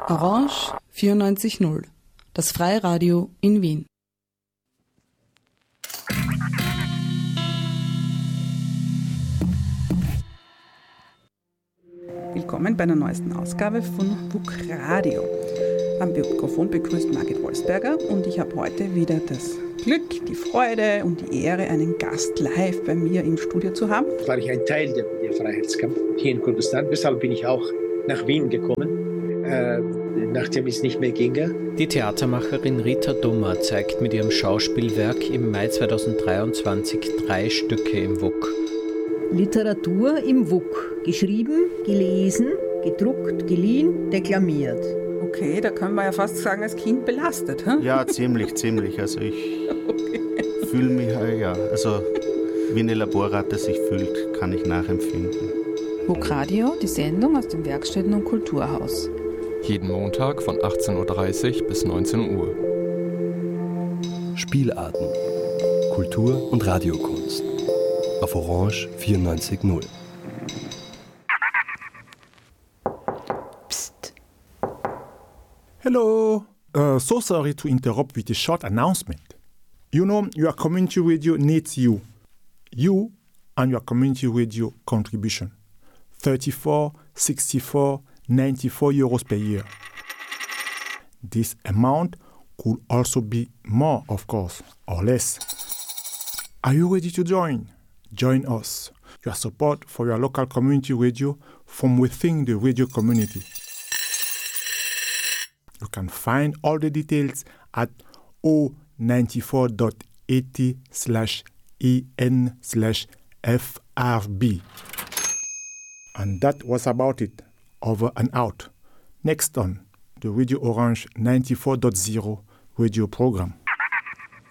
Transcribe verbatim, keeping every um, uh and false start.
Orange vierundneunzig Komma null, das Freiradio in Wien. Willkommen bei einer neuesten Ausgabe von W U K Radio. Am Mikrofon begrüßt Margit Wolfsberger und ich habe heute wieder das Glück, die Freude und die Ehre, einen Gast live bei mir im Studio zu haben. War ich ein Teil der, der Freiheitskampf hier in Kurdistan. Deshalb bin ich auch nach Wien gekommen, äh, nachdem es nicht mehr ging. Die Theatermacherin Rita Dummer zeigt mit ihrem Schauspielwerk im Mai zweitausenddreiundzwanzig drei Stücke im W U K. Literatur im W U K. Geschrieben, gelesen, gedruckt, geliehen, deklamiert. Okay, da können wir ja fast sagen, als Kind belastet. Hm? Ja, ziemlich, ziemlich. Also ich okay. fühle mich, ja, also wie eine Laborratte sich fühlt, kann ich nachempfinden. W U K Radio, die Sendung aus dem Werkstätten- und Kulturhaus. Jeden Montag von achtzehn Uhr dreißig bis neunzehn Uhr. Spielarten. Kultur- und Radiokunst. Auf Orange vierundneunzig Komma null. Psst. Hello. Uh, so sorry to interrupt with a short announcement. You know, your community radio needs you. You and your community radio contribution. thirty-four, sixty-four, ninety-four euros per year. This amount could also be more, of course, or less. Are you ready to join? Join us. Your support for your local community radio from within the radio community. You can find all the details at o ninety-four dot eighty slash en slash frb. And that was about it. Over and out. Next on the Radio Orange ninety-four point zero radio program.